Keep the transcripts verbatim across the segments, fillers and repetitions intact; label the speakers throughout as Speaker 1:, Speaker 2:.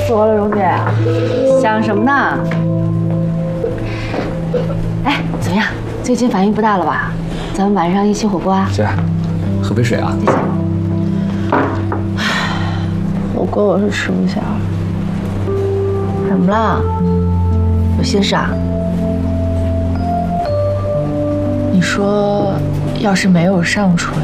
Speaker 1: 死我了，蓉姐！
Speaker 2: 想什么呢？哎，怎么样？最近反应不大了吧？咱们晚上一起火锅啊？
Speaker 3: 姐，喝杯水啊。
Speaker 2: 谢谢。
Speaker 1: 火锅我是吃不下。
Speaker 2: 怎么了？有心事啊？
Speaker 1: 你说，要是没有尚纯，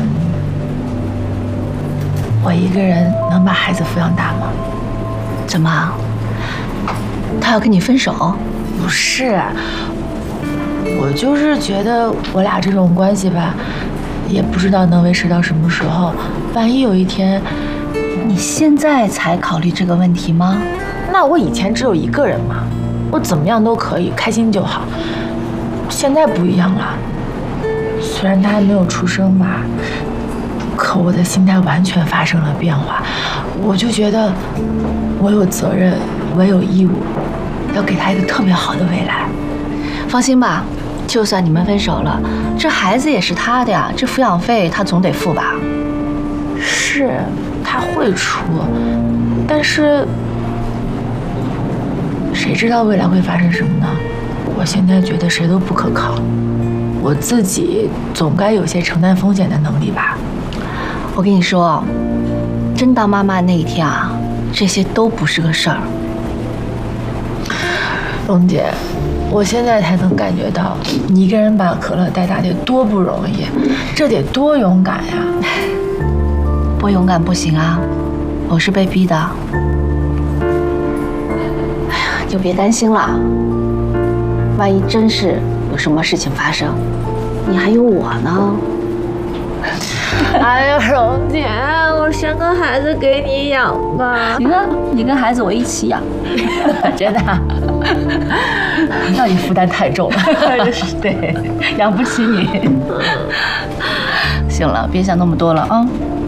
Speaker 1: 我一个人能把孩子抚养大吗？
Speaker 2: 怎么？他要跟你分手？
Speaker 1: 不是，我就是觉得我俩这种关系吧，也不知道能维持到什么时候。万一有一天，
Speaker 2: 你现在才考虑这个问题吗？
Speaker 1: 那我以前只有一个人嘛，我怎么样都可以，开心就好。现在不一样了，虽然他还没有出生吧，可我的心态完全发生了变化。我就觉得我有责任，我有义务，要给他一个特别好的未来。
Speaker 2: 放心吧，就算你们分手了，这孩子也是他的呀，这抚养费他总得付吧？
Speaker 1: 是，他会出，但是谁知道未来会发生什么呢？我现在觉得谁都不可靠，我自己总该有些承担风险的能力吧。
Speaker 2: 我跟你说，真当妈妈那一天啊，这些都不是个事儿。
Speaker 1: 蓉姐，我现在才能感觉到你一个人把可乐带大得多不容易，这得多勇敢呀！
Speaker 2: 不勇敢不行啊，我是被逼的。哎呀，就别担心了，万一真是有什么事情发生，你还有我呢。
Speaker 1: 哎呀，蓉姐，我生个孩子给你养吧。
Speaker 2: 行啊，你跟孩子我一起养。
Speaker 1: 真的、啊？那你负担太重了。
Speaker 2: 对，养不起你。行了，别想那么多了啊。